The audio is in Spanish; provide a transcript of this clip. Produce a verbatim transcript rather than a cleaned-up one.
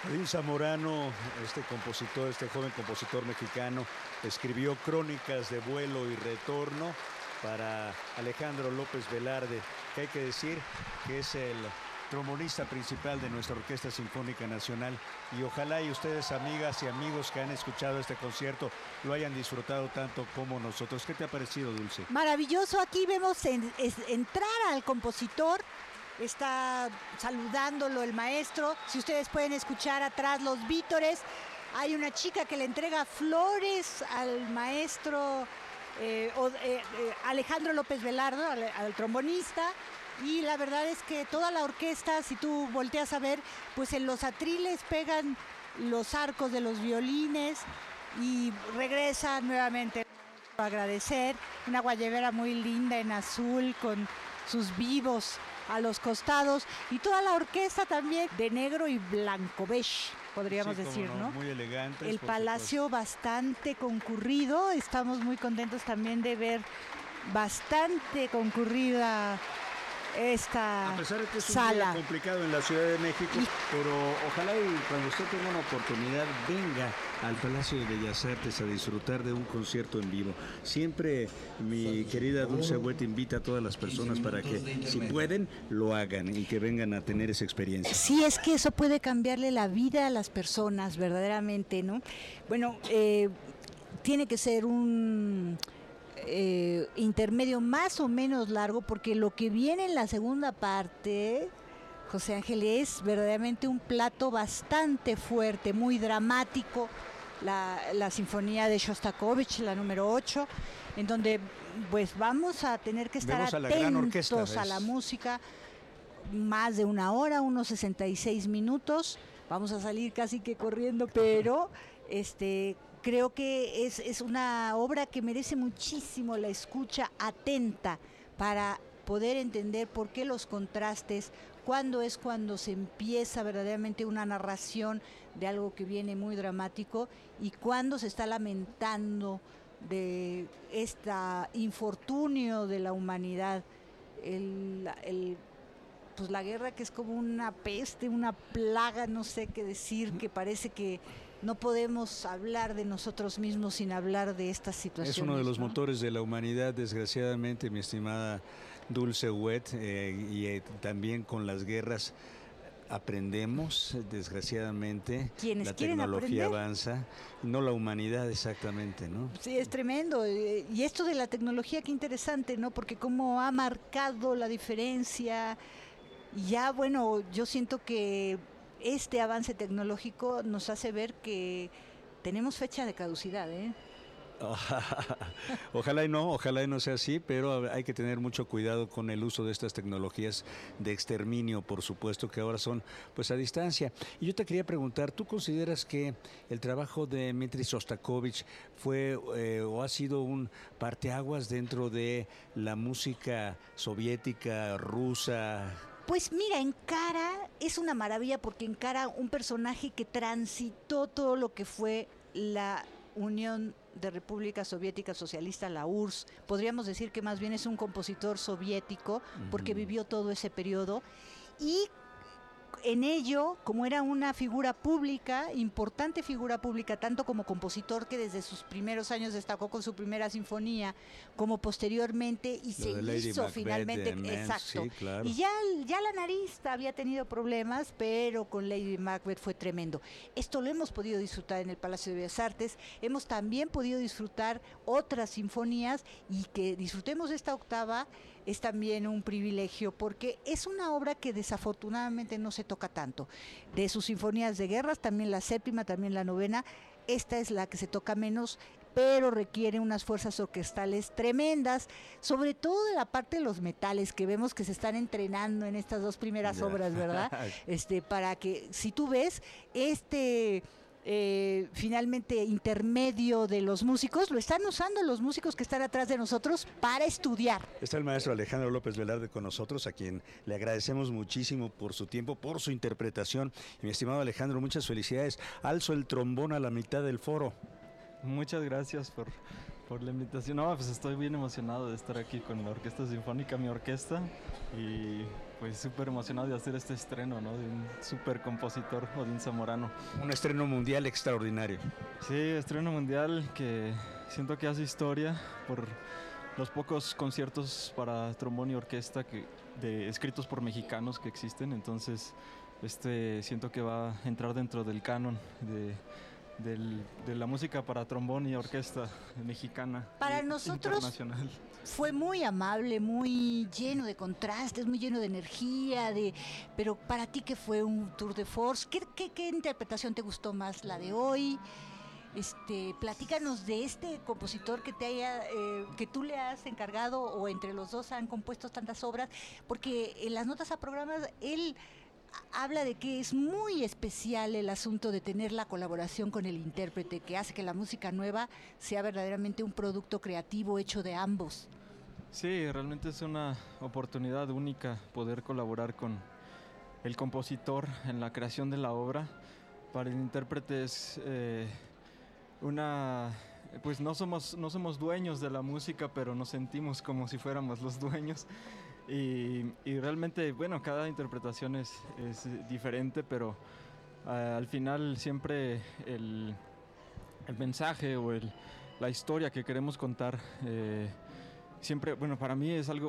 Edín Zamorano, este compositor, este joven compositor mexicano, escribió Crónicas de vuelo y retorno para Alejandro López Velarde, que hay que decir que es el trombonista principal de nuestra Orquesta Sinfónica Nacional, y ojalá y ustedes, amigas y amigos que han escuchado este concierto, lo hayan disfrutado tanto como nosotros. ¿Qué te ha parecido, Dulce? Maravilloso. Aquí vemos en, es, entrar al compositor. Está saludándolo el maestro. Si ustedes pueden escuchar atrás los vítores, hay una chica que le entrega flores al maestro eh, o, eh, eh, Alejandro López Velarde, al, al trombonista. Y la verdad es que toda la orquesta, si tú volteas a ver, pues en los atriles pegan los arcos de los violines y regresa nuevamente a agradecer. Una guayabera muy linda en azul con sus vivos a los costados, y toda la orquesta también de negro y blanco beige, podríamos sí, decir, ¿no? Muy elegante. El palacio supuesto. Bastante concurrido. Estamos muy contentos también de ver bastante concurrida esta a pesar de que es un sala. día complicado en la Ciudad de México, y... pero ojalá y cuando usted tenga una oportunidad venga al Palacio de Bellas Artes a disfrutar de un concierto en vivo. Siempre mi querida Dulce Wet invita a todas las personas para que, si pueden, lo hagan y que vengan a tener esa experiencia. Sí, es que eso puede cambiarle la vida a las personas, verdaderamente, ¿no? Bueno, eh, tiene que ser un... Eh, intermedio más o menos largo, porque lo que viene en la segunda parte, José Ángel, es verdaderamente un plato bastante fuerte, muy dramático, la, la sinfonía de Shostakovich, la número ocho, en donde pues vamos a tener que estar Vemos atentos a la, orquesta, a la música, más de una hora, unos sesenta y seis minutos, vamos a salir casi que corriendo, pero este creo que es, es una obra que merece muchísimo la escucha atenta para poder entender por qué los contrastes, cuándo es cuando se empieza verdaderamente una narración de algo que viene muy dramático y cuándo se está lamentando de este infortunio de la humanidad, el, el pues la guerra, que es como una peste, una plaga, no sé qué decir, que parece que no podemos hablar de nosotros mismos sin hablar de estas situaciones. Es uno de los ¿no? motores de la humanidad, desgraciadamente, mi estimada Dulce Wet, eh, y eh, también con las guerras aprendemos, desgraciadamente. ¿Quiénes la quieren tecnología aprender? avanza, no la humanidad exactamente, ¿no? Sí, es tremendo. Y esto de la tecnología, qué interesante, ¿no? Porque cómo ha marcado la diferencia. Ya, bueno, yo siento que este avance tecnológico nos hace ver que tenemos fecha de caducidad, ¿eh? Ojalá y no, ojalá y no sea así, pero hay que tener mucho cuidado con el uso de estas tecnologías de exterminio, por supuesto, que ahora son pues a distancia. Y yo te quería preguntar, ¿tú consideras que el trabajo de Dmitri Shostakovich fue eh, o ha sido un parteaguas dentro de la música soviética, rusa? Pues mira, Encara es una maravilla, porque Encara un personaje que transitó todo lo que fue la Unión de República Soviética Socialista, la U R S S. Podríamos decir que más bien es un compositor soviético, porque uh-huh. vivió todo ese periodo, y en ello, como era una figura pública, importante figura pública, tanto como compositor, que desde sus primeros años destacó con su primera sinfonía, como posteriormente, y Lo se hizo Macbeth, finalmente, exacto, sí, claro. Y ya, ya la nariz había tenido problemas, pero con Lady Macbeth fue tremendo. Esto lo hemos podido disfrutar en el Palacio de Bellas Artes, hemos también podido disfrutar otras sinfonías, y que disfrutemos esta octava es también un privilegio, porque es una obra que desafortunadamente no se toca tanto. De sus sinfonías de guerras, también la séptima, también la novena, esta es la que se toca menos, pero requiere unas fuerzas orquestales tremendas, sobre todo de la parte de los metales, que vemos que se están entrenando en estas dos primeras yeah. obras, ¿verdad? Este, para que, si tú ves, este... Eh, finalmente intermedio de los músicos, lo están usando los músicos que están atrás de nosotros para estudiar. Está el maestro Alejandro López Velarde con nosotros, a quien le agradecemos muchísimo por su tiempo, por su interpretación. Y mi estimado Alejandro, muchas felicidades. Alzo el trombón a la mitad del foro. Muchas gracias por, por la invitación. No, pues estoy bien emocionado de estar aquí con la Orquesta Sinfónica, mi orquesta, y pues súper emocionado de hacer este estreno, ¿no? De un súper compositor, Odín Zamorano. Un estreno mundial extraordinario. Sí, estreno mundial que siento que hace historia por los pocos conciertos para trombón y orquesta que, de, escritos por mexicanos que existen, entonces este siento que va a entrar dentro del canon de, del, de la música para trombón y orquesta mexicana. Para nosotros internacional. Fue muy amable, muy lleno de contrastes, muy lleno de energía, de, pero para ti, ¿qué fue un tour de force? ¿Qué, qué, qué interpretación te gustó más, la de hoy? Este, platícanos de este compositor que te haya, eh, que tú le has encargado, o entre los dos han compuesto tantas obras, porque en las notas a programas él habla de que es muy especial el asunto de tener la colaboración con el intérprete, que hace que la música nueva sea verdaderamente un producto creativo hecho de ambos. Sí, realmente es una oportunidad única poder colaborar con el compositor en la creación de la obra. Para el intérprete es eh, una... Pues no somos, no somos dueños de la música, pero nos sentimos como si fuéramos los dueños. Y, y realmente, bueno, cada interpretación es, es diferente, pero uh, al final siempre el, el mensaje o el, la historia que queremos contar, eh, siempre, bueno, para mí es algo